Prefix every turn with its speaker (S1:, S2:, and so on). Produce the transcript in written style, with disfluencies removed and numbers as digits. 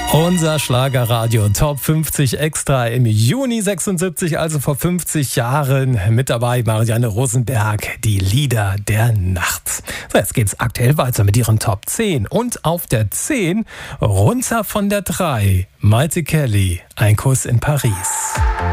S1: Unser Schlagerradio Top 50 Extra im Juni 76, also vor 50 Jahren. Mit dabei Marianne Rosenberg, die Lieder der Nacht. So, jetzt geht's aktuell weiter mit ihren Top 10. Und auf der 10, runter von der 3, Maite Kelly, Ein Kuss in Paris.